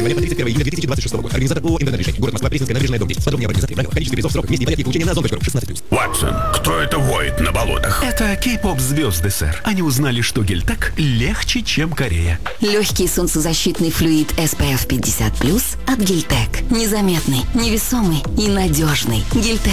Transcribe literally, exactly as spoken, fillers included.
января по тридцать первое июня две тысячи двадцать шестого года. Организатор ООО «Инвентарь решений». Город Москва, Пресненская набережная, дом десять. Подробнее об организации, правила, количестве призов, срок, месте и порядке получения на зон точка ру. шестнадцать плюс. Ватсон, кто это воет на болотах? Это кей-поп звезды, сэр. Они узнали, что гель-тек легче, чем Корея. Легкий солнцезащитный флюид эс пи эф пятьдесят плюс от Гель-Тек. Незаметный, невесомый и надежный. Гель-Тек